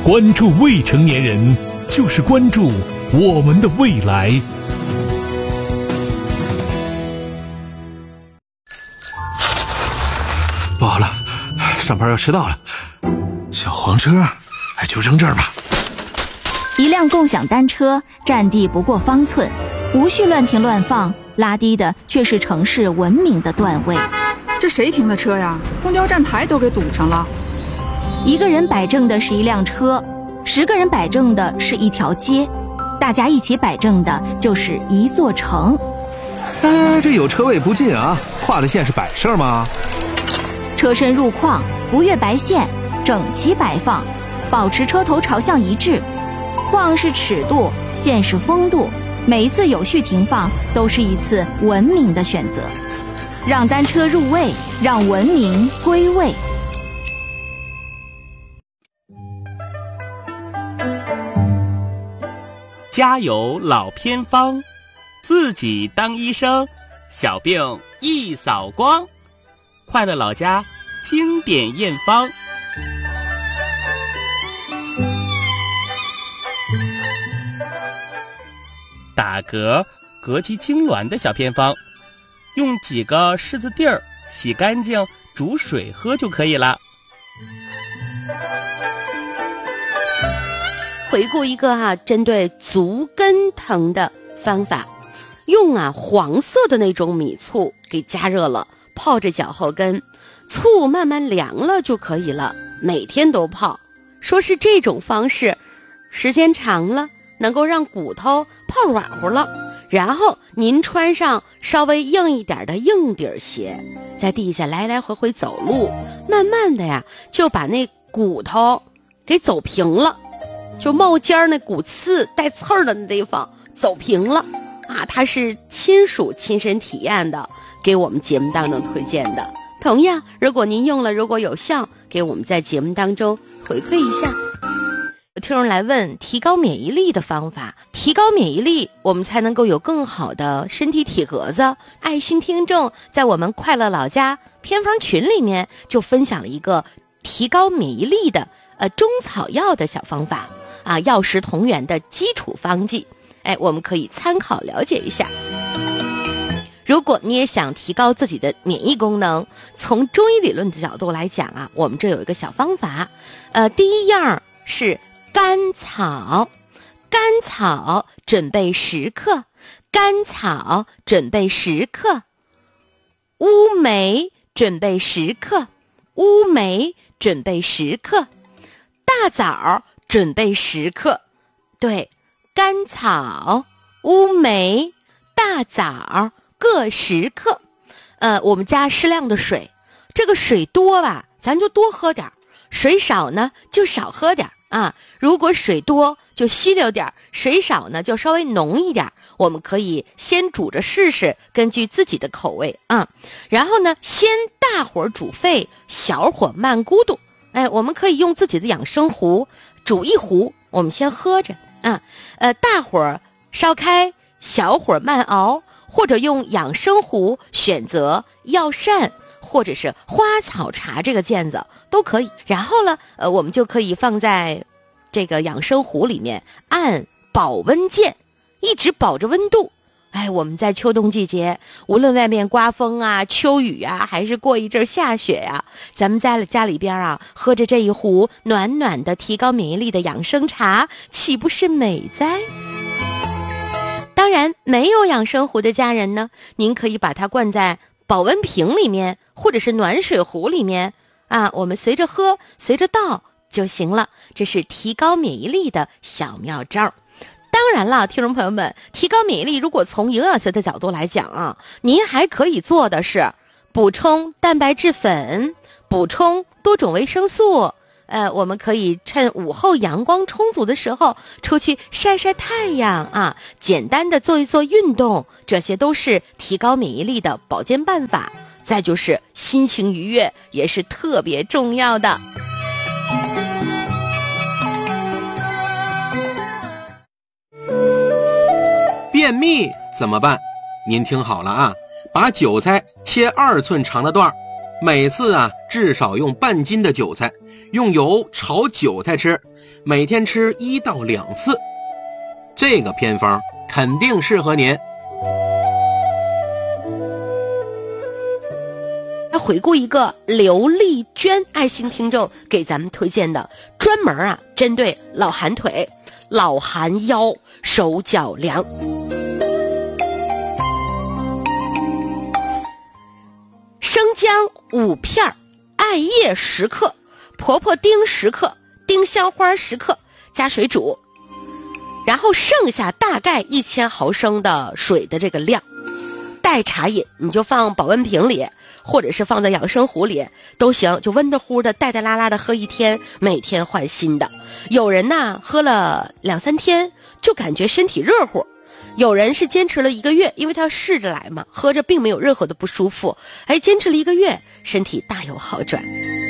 关注未成年人，就是关注我们的未来。 不好了，上班要迟到了。小黄车，就扔这儿吧。 一辆共享单车占地不过方寸，无序乱停乱放，拉低的却是城市文明的段位。 这谁停的车呀？公交站台都给堵上了。 一个人摆正的是一辆车，10个人摆正的是一条街，大家一起摆正的就是一座城。 这有车位不进啊，画的线是摆设吗？ 车身入框，不越白线，整齐摆放，保持车头朝向一致。框是尺度，线是风度，每一次有序停放都是一次文明的选择。让单车入位，让文明归位。 家有老偏方，自己当医生，小病一扫光。快乐老家经典验方。打嗝膈肌痉挛的小偏方，用几个柿子蒂儿洗干净，煮水喝就可以了。 回顾一个针对足跟疼的方法，用黄色的那种米醋给加热了，泡着脚后跟，醋慢慢凉了就可以了，每天都泡。说是这种方式时间长了能够让骨头泡软乎了，然后您穿上稍微硬一点的硬底鞋，在地下来来回回走路，慢慢的就把那骨头给走平了，就帽尖那骨刺带刺儿的那地方走平了它是亲属亲身体验的，给我们节目当中推荐的。同样，如果您用了，如果有效，给我们在节目当中回馈一下。有听众来问提高免疫力的方法，提高免疫力我们才能够有更好的身体体格子。爱心听众在我们快乐老家偏方群里面就分享了一个提高免疫力的中草药的小方法药食同源的基础方剂，我们可以参考了解一下。如果你也想提高自己的免疫功能，从中医理论的角度来讲我们这有一个小方法。第一样是甘草，甘草准备10克，甘草准备10克，乌梅准备10克，乌梅准备10克，大枣准备10克。对，甘草、乌梅、大枣各10克。我们加适量的水，这个水多吧咱就多喝点，水少呢就少喝点如果水多就稀溜点，水少呢就稍微浓一点。我们可以先煮着试试，根据自己的口味然后呢先大火煮沸，小火慢咕嘟。我们可以用自己的养生壶煮一壶，我们先喝着大火烧开，小火慢熬，或者用养生壶选择药膳或者是花草茶这个件子都可以。然后呢我们就可以放在这个养生壶里面，按保温键一直保着温度。我们在秋冬季节，无论外面刮风秋雨还是过一阵下雪咱们在家里边喝着这一壶暖暖的提高免疫力的养生茶，岂不是美哉？当然，没有养生壶的家人呢，您可以把它灌在保温瓶里面，或者是暖水壶里面我们随着喝随着倒就行了。这是提高免疫力的小妙招。当然了，听众朋友们，提高免疫力如果从营养学的角度来讲您还可以做的是补充蛋白质粉，补充多种维生素。我们可以趁午后阳光充足的时候出去晒晒太阳简单的做一做运动，这些都是提高免疫力的保健办法。再就是心情愉悦也是特别重要的。 便秘怎么办？您听好了把韭菜切2寸长的段，每次至少用半斤的韭菜， 用油炒韭菜吃，每天吃1到2次。这个偏方肯定适合您。 回顾一个刘丽娟爱心听众给咱们推荐的，专门针对老寒腿、老寒腰、手脚凉。生姜5片，艾叶10克，婆婆丁10克，丁香花10克，加水煮，然后剩下大概1000毫升的水的这个量，代茶饮，你就放保温瓶里，或者是放在养生壶里都行，就温的乎的带带拉拉的喝1天，每天换新的。有人喝了2、3天就感觉身体热乎，有人是坚持了1个月，因为他试着来嘛，喝着并没有任何的不舒服，坚持了1个月，身体大有好转。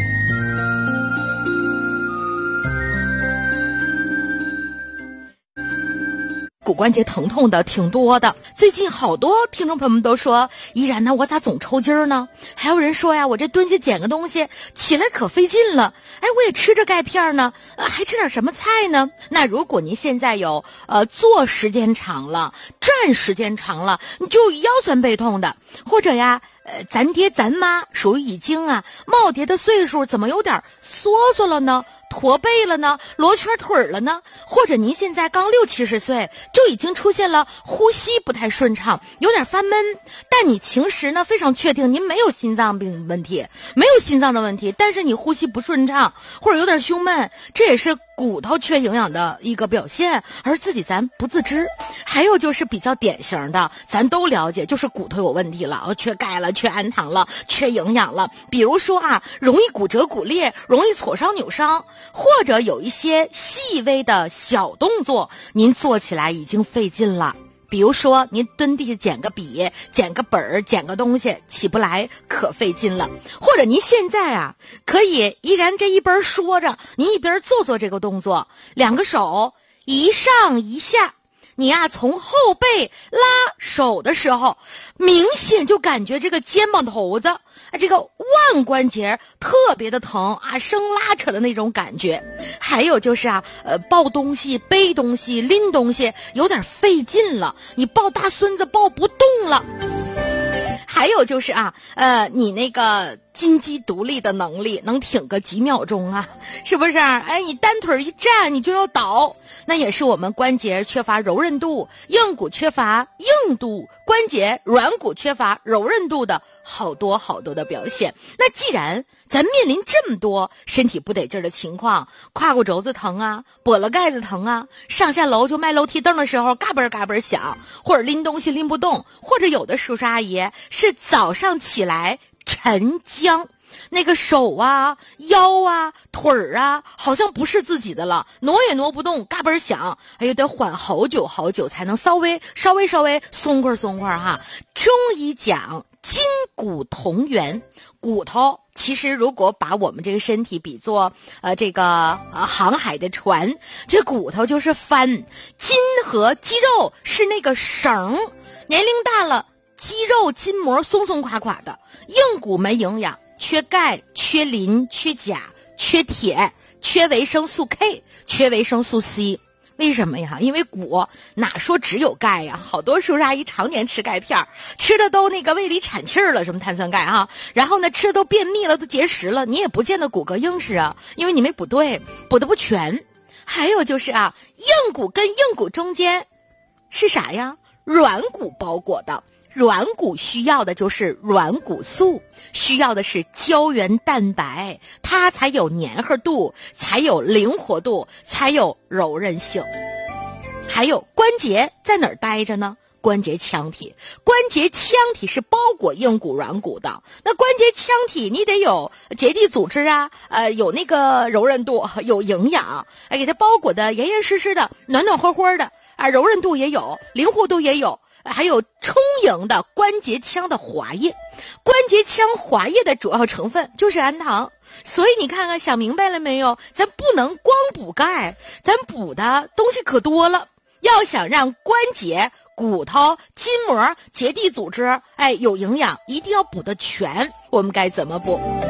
骨关节疼痛的挺多的，最近好多听众朋友们都说，依然呢我咋总抽筋儿呢？还有人说呀，我这蹲下捡个东西起来可费劲了，我也吃着钙片呢，还吃点什么菜呢？那如果您现在有坐时间长了，站时间长了，你就腰酸背痛的，或者呀咱爹咱妈属于已经耄耋的岁数，怎么有点缩缩了呢？驼背了呢？罗圈腿了呢？或者您现在刚60、70岁，就已经出现了呼吸不太顺畅，有点发闷，但你平时呢非常确定您没有心脏病问题，没有心脏的问题，但是你呼吸不顺畅或者有点胸闷，这也是骨头缺营养的一个表现，而自己咱不自知。还有就是比较典型的，咱都了解，就是骨头有问题了，缺钙了，缺氨糖了，缺营养了。比如说容易骨折骨裂，容易挫伤扭伤，或者有一些细微的小动作您做起来已经费劲了，比如说您蹲地下捡个笔，捡个本儿，捡个东西起不来，可费劲了。或者您现在可以依然这一边说着，您一边做这个动作，2个手一上一下，你从后背拉手的时候，明显就感觉这个肩膀头子这个腕关节特别的疼生拉扯的那种感觉。还有就是抱东西、背东西、拎东西有点费劲了，你抱大孙子抱不动了。还有就是你那个金鸡独立的能力能挺个几秒钟是不是？你单腿一站你就要倒，那也是我们关节缺乏柔韧度，硬骨缺乏硬度，关节软骨缺乏柔韧度的好多的表现。那既然咱面临这么多身体不得劲儿的情况，胯骨轴子疼跛了盖子疼上下楼就迈楼梯凳的时候嘎嘣嘎嘣响，或者拎东西拎不动，或者有的叔叔阿姨是早上起来晨僵，那个手腰腿儿好像不是自己的了，挪也挪不动，嘎嘣响，得缓好久才能稍微松快中医讲筋骨同源，骨头其实如果把我们这个身体比作这个航海的船，这骨头就是帆，筋和肌肉是那个绳，年龄大了肌肉筋膜松松垮垮的，硬骨没营养，缺钙、缺磷、缺钾、缺铁、缺维生素 K、缺维生素 C。为什么呀？因为骨哪说只有钙呀？好多叔叔阿姨常年吃钙片，吃的都那个胃里产气儿了，什么碳酸钙然后呢吃的都便秘了，都结石了，你也不见得骨骼硬实因为你没补对，补的不全。还有就是硬骨跟硬骨中间是啥呀？软骨包裹的。软骨需要的就是软骨素，需要的是胶原蛋白，它才有粘合度，才有灵活度，才有柔韧性。还有关节在哪儿待着呢？关节腔体，关节腔体是包裹硬骨软骨的。那关节腔体你得有结缔组织有那个柔韧度，有营养，给它包裹的严严实实的，暖暖和和的柔韧度也有，灵活度也有，还有充盈的关节腔的滑液。关节腔滑液的主要成分就是氨糖，所以你看看想明白了没有？咱不能光补钙，咱补的东西可多了。要想让关节、骨头、筋膜、结缔组织有营养，一定要补得全。我们该怎么补？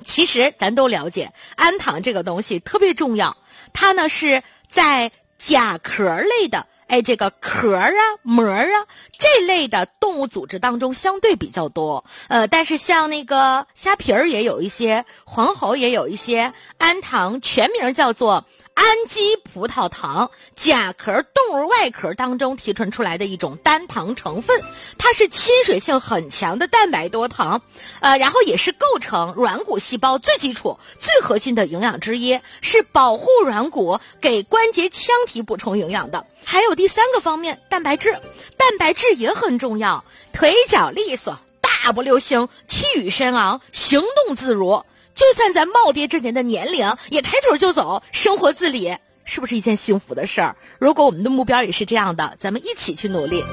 其实咱都了解，氨糖这个东西特别重要，它呢是在甲壳类的这个壳啊、膜啊这类的动物组织当中相对比较多。但是像那个虾皮儿也有一些，黄喉也有一些。氨糖全名叫做氨基葡萄糖，甲壳动物外壳当中提纯出来的一种单糖成分，它是亲水性很强的蛋白多糖，然后也是构成软骨细胞最基础、最核心的营养之一，是保护软骨、给关节腔体补充营养的。还有第三个方面，蛋白质，蛋白质也很重要，腿脚利索，大步流星，气宇轩昂，行动自如。就算咱耄耋之年的年龄，也抬腿就走，生活自理，是不是一件幸福的事儿？如果我们的目标也是这样的，咱们一起去努力。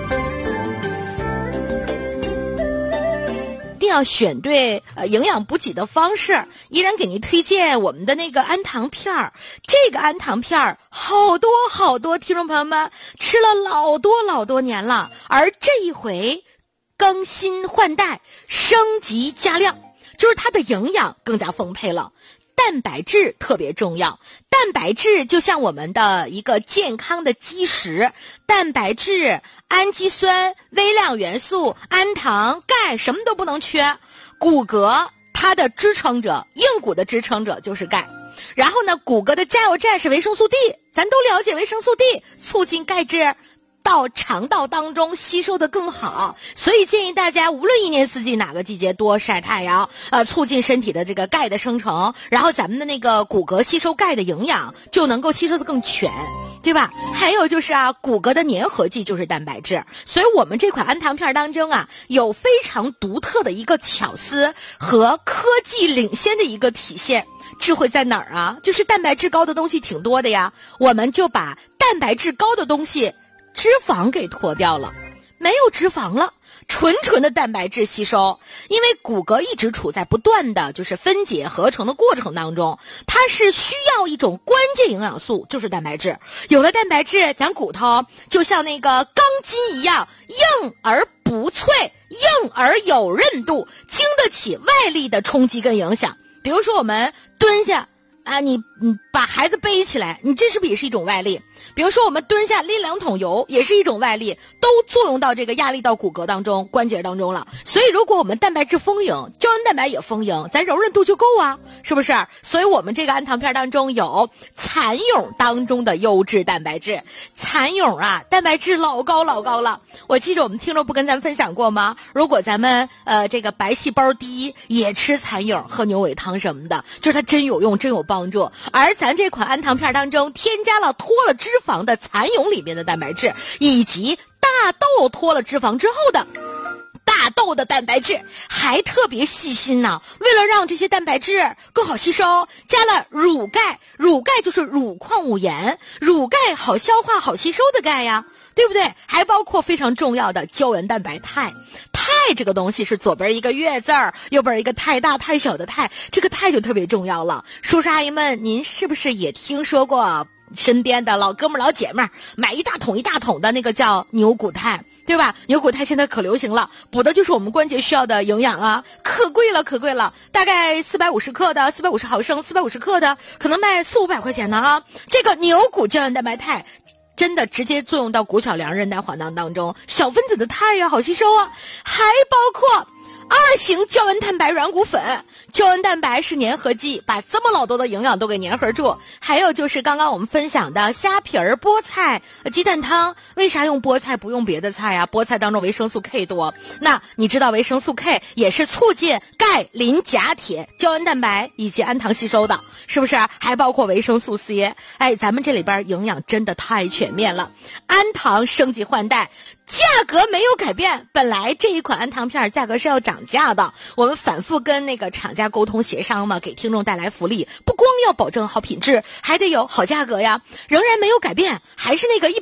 一定要选对营养补给的方式。依然给您推荐我们的那个氨糖片儿，这个氨糖片儿好多好多听众朋友们吃了老多年了，而这一回更新换代，升级加量，就是它的营养更加丰沛了。蛋白质特别重要，蛋白质就像我们的一个健康的基石，蛋白质、氨基酸、微量元素、氨糖、钙什么都不能缺。骨骼它的支撑者，硬骨的支撑者就是钙。然后呢，骨骼的加油站是维生素 D， 咱都了解维生素 D 促进钙质到肠道当中吸收的更好，所以建议大家无论一年四季哪个季节多晒太阳，促进身体的这个钙的生成，然后咱们的那个骨骼吸收钙的营养就能够吸收的更全，对吧？还有就是骨骼的粘合剂就是蛋白质，所以我们这款氨糖片当中有非常独特的一个巧思和科技领先的一个体现。智慧在哪儿就是蛋白质高的东西挺多的呀，我们就把蛋白质高的东西脂肪给脱掉了，没有脂肪了，纯的蛋白质吸收。因为骨骼一直处在不断的就是分解合成的过程当中，它是需要一种关键营养素，就是蛋白质。有了蛋白质，咱骨头就像那个钢筋一样，硬而不脆，硬而有韧度，经得起外力的冲击跟影响。比如说我们蹲下你把孩子背起来，你这是不是也是一种外力？比如说我们蹲下拎2桶油，也是一种外力，都作用到这个压力到骨骼当中、关节当中了。所以如果我们蛋白质丰盈，胶原蛋白也丰盈，咱柔韧度就够是不是？所以我们这个氨糖片当中有蚕蛹当中的优质蛋白质。蚕蛹蛋白质老高了。我记着我们听众不跟咱分享过吗？如果咱们这个白细胞低，也吃蚕蛹，喝牛尾汤什么的，就是它真有用，真有帮助。而咱这款氨糖片当中添加了脱了脂肪的蚕蛹里面的蛋白质，以及大豆脱了脂肪之后的大豆的蛋白质，还特别细心为了让这些蛋白质更好吸收，加了乳钙。乳钙就是乳矿物盐，乳钙好消化好吸收的钙呀，对不对？还包括非常重要的胶原蛋白肽。肽这个东西是左边一个月字儿，右边一个太大太小的太，这个肽就特别重要了。叔叔阿姨们，您是不是也听说过身边的老哥们老姐们买一大桶的那个叫牛骨肽，对吧？牛骨肽现在可流行了，补的就是我们关节需要的营养可贵了，大概450克的450毫升450克的可能卖400-500块钱呢这个牛骨胶原蛋白肽真的直接作用到骨小梁韧带环囊当中，小分子的肽好吸收还包括2型胶原蛋白软骨粉。胶原蛋白是粘合剂，把这么老多的营养都给粘合住。还有就是刚刚我们分享的虾皮儿、菠菜、鸡蛋汤。为啥用菠菜不用别的菜菠菜当中维生素 K 多，那你知道维生素 K 也是促进钙、磷、钾、铁、胶原蛋白以及氨糖吸收的，是不是？还包括维生素 C。咱们这里边营养真的太全面了。氨糖升级换代，价格没有改变，本来这一款氨糖片价格是要涨价的，我们反复跟那个厂家沟通协商给听众带来福利，不光要保证好品质，还得有好价格呀，仍然没有改变，还是那个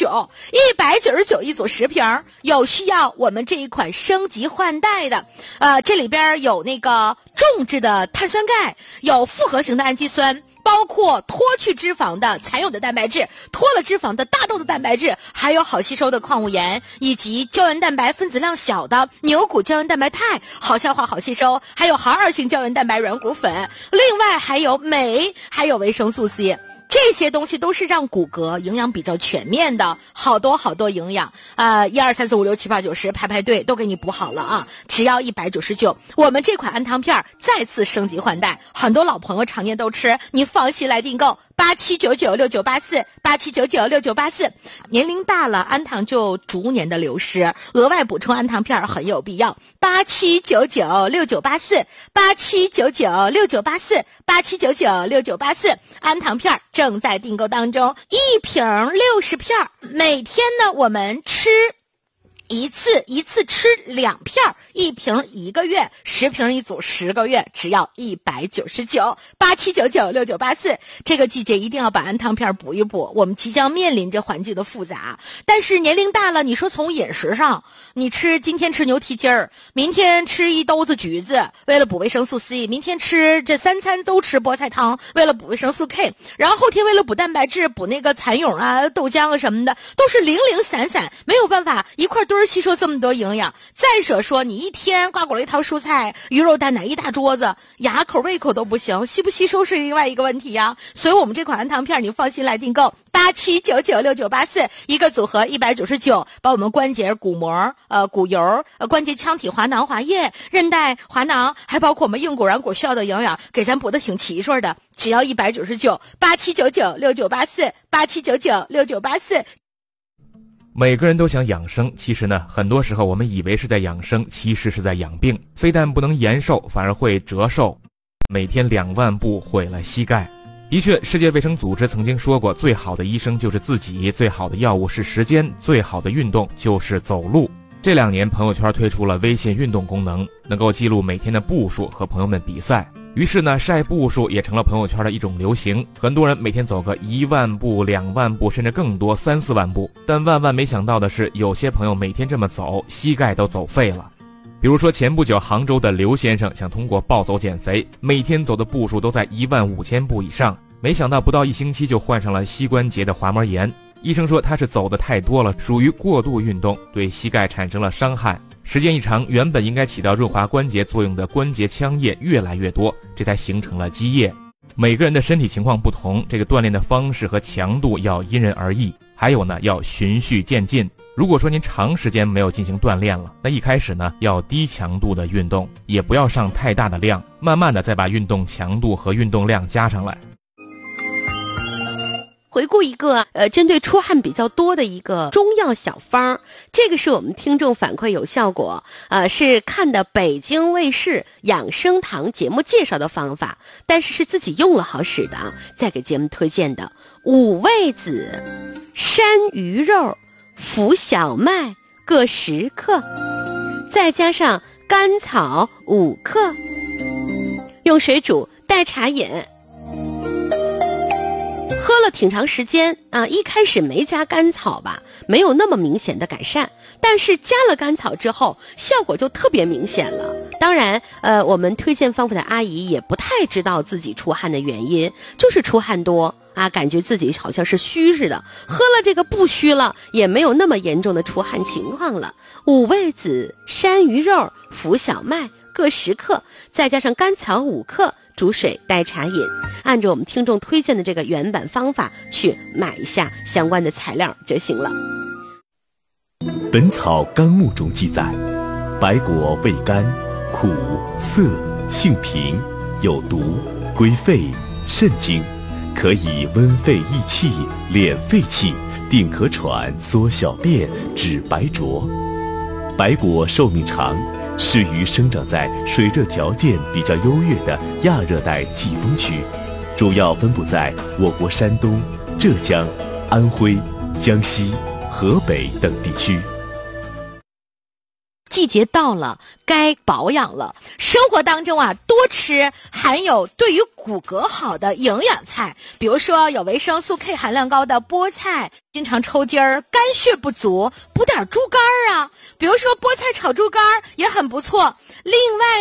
199一组10瓶。有需要我们这一款升级换代的，这里边有那个重质的碳酸钙，有复合型的氨基酸， 包括脱去脂肪的残有的蛋白质，脱了脂肪的大豆的蛋白质，还有好吸收的矿物盐，以及胶原蛋白分子量小的牛骨胶原蛋白肽，好消化好吸收，还有含2型胶原蛋白软骨粉，另外还有镁，还有维生素 C。这些东西都是让骨骼营养比较全面的，好多营养1、2、3、4、5、6、7、8、9、10排队都给你补好了啊！只要199，我们这款安糖片再次升级换代，很多老朋友常年都吃，你放心来订购87996984，87996984。年龄大了，安糖就逐年的流失，额外补充安糖片很有必要。87996984，87996984，87996984，安糖片正在订购当中，1瓶60片，每天呢我们吃一次吃2片，1瓶1个月，10瓶一组10个月，只要199，87996984。这个季节一定要把安糖片补一补，我们即将面临着环境的复杂，但是年龄大了，你说从饮食上，你今天吃牛蹄筋儿，明天吃一兜子橘子，为了补维生素 C， 明天吃这3餐都吃菠菜汤，为了补维生素 K， 然后后天为了补蛋白质，补那个蚕蛹啊、豆浆啊什么的，都是零零散散，没有办法一块堆吸收这么多营养。再者说，你一天瓜果类汤蔬菜鱼肉蛋奶一大桌子，牙口胃口都不行，吸不吸收是另外一个问题呀。所以我们这款安糖片你放心来订购，87996984，一个组合199，把我们关节骨膜、骨油、关节腔体滑囊滑液、韧带滑囊，还包括我们硬骨软骨需要的营养，给咱补的挺齐顺的，只要199，87996984，87996984。 每个人都想养生，其实呢，很多时候我们以为是在养生，其实是在养病。非但不能延寿，反而会折寿。每天2万步毁了膝盖。的确，世界卫生组织曾经说过，最好的医生就是自己，最好的药物是时间，最好的运动就是走路。这2年，朋友圈推出了微信运动功能，能够记录每天的步数和朋友们比赛。于是呢，晒步数也成了朋友圈的一种流行，很多人每天走个1万步、2万步，甚至更多3、4万步。但万万没想到的是，有些朋友每天这么走，膝盖都走废了。比如说前不久杭州的刘先生想通过暴走减肥，每天走的步数都在15000步以上，没想到不到1星期就患上了膝关节的滑膜炎。医生说他是走的太多了，属于过度运动，对膝盖产生了伤害。时间一长，原本应该起到润滑关节作用的关节腔液越来越多，这才形成了积液。每个人的身体情况不同，这个锻炼的方式和强度要因人而异。还有呢，要循序渐进。如果说您长时间没有进行锻炼了，那一开始呢，要低强度的运动，也不要上太大的量，慢慢的再把运动强度和运动量加上来。 回顾一个针对出汗比较多的一个中药小方，这个是我们听众反馈有效果，是看的北京卫视养生堂节目介绍的方法，但是自己用了好使的，再给节目推荐的五味子、山萸肉、浮小麦各10克，再加上甘草5克，用水煮代茶饮。喝了挺长时间啊，一开始没加甘草吧，没有那么明显的改善，但是加了甘草之后，效果就特别明显了。当然，我们推荐方法的阿姨也不太知道自己出汗的原因，就是出汗多啊，感觉自己好像是虚似的，喝了这个不虚了，也没有那么严重的出汗情况了。五味子、山萸肉、浮小麦各10克，再加上甘草5克，煮水代茶饮。按照我们听众推荐的这个原版方法去买一下相关的材料就行了。 本草纲目中记载，白果味甘，苦涩，性平，有毒，归肺、肾经，可以温肺益气、敛肺气，定可喘、缩小便、止白浊。白果寿命长，适于生长在水热条件比较优越的亚热带季风区，主要分布在我国山东、浙江、安徽、江西、河北等地区。 季节到了，该保养了。生活当中啊，多吃含有对于骨骼好的营养菜，比如说有维生素 K 含量高的菠菜，经常抽筋儿、肝血不足，补点猪肝啊。比如说菠菜炒猪肝也很不错。另外